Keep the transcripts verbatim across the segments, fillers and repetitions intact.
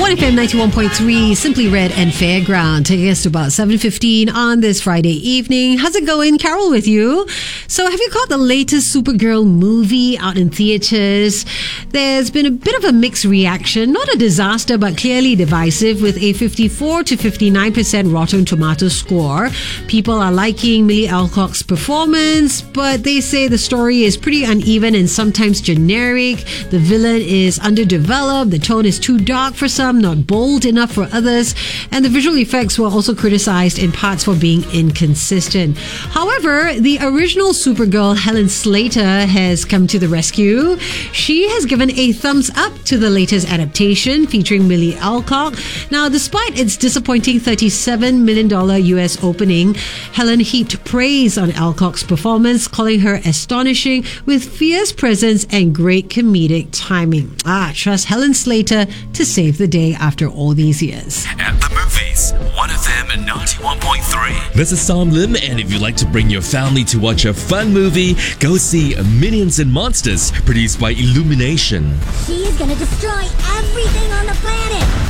one F M ninety-one point three, Simply Red and Fairground, taking us to about seven fifteen on this Friday evening. How's it going? Carol with you. So have you caught the latest Supergirl movie out in theatres? There's been a bit of a mixed reaction. Not a disaster, but clearly divisive, with a fifty-four to fifty-nine percent Rotten Tomatoes score. People are liking Millie Alcock's performance, but they say the story is pretty uneven and sometimes generic. The villain is underdeveloped. The tone is too dark for some, not bold enough for others, and the visual effects were also criticized in parts for being inconsistent. However, the original Supergirl, Helen Slater, has come to the rescue. She has given a thumbs up to the latest adaptation featuring Millie Alcock. Now, despite its disappointing thirty-seven million dollars U S opening, Helen heaped praise on Alcock's performance, calling her astonishing with fierce presence and great comedic timing. Ah, trust Helen Slater to save the day after all these years. At the movies, one F M ninety-one point three. This is Sam Lim, and if you'd like to bring your family to watch a fun movie, go see Minions and Monsters, produced by Illumination. She is gonna destroy everything on the planet!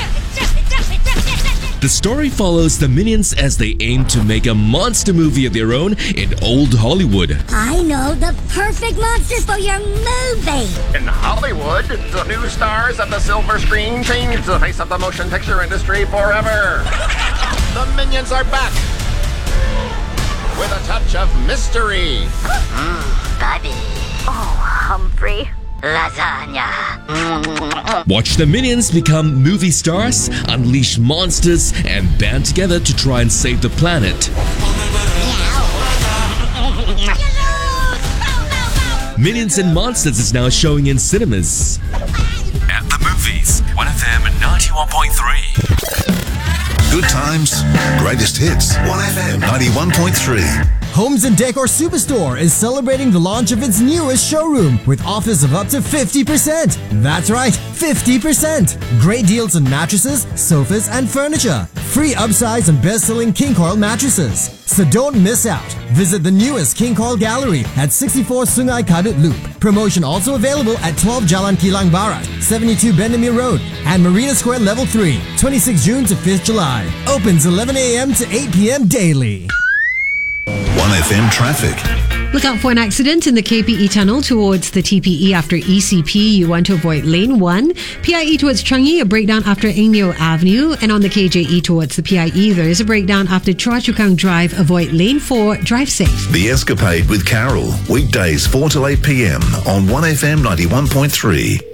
The story follows the Minions as they aim to make a monster movie of their own in old Hollywood. I know the perfect monsters for your movie! In Hollywood, the new stars of the silver screen change the face of the motion picture industry forever. The Minions are back with a touch of mystery. Mmm, Bobby. Oh, Humphrey. Lasagna. Watch the Minions become movie stars, unleash monsters, and band together to try and save the planet. Minions and Monsters is now showing in cinemas. At the movies, one F M ninety-one point three. Good times, greatest hits. one F M ninety-one point three. Homes and Decor Superstore is celebrating the launch of its newest showroom with offers of up to fifty percent. That's right, fifty percent. Great deals on mattresses, sofas, and furniture. Free upsize and best-selling King Coil mattresses. So don't miss out. Visit the newest King Coil Gallery at sixty-four Sungai Kadut Loop. Promotion also available at twelve Jalan Kilang Barat, seventy-two Bendemeer Road, and Marina Square Level three, twenty-sixth June to fifth July. Opens eleven a m to eight p m daily. one F M traffic. Look out for an accident in the K P E tunnel towards the T P E after E C P. You want to avoid lane one. P I E towards Changi, a breakdown after Eng Neo Avenue. And on the K J E towards the P I E, there is a breakdown after Chua Chu Kang Drive. Avoid lane four. Drive safe. The Escapade with Carol. Weekdays four to eight p m on one F M ninety-one point three.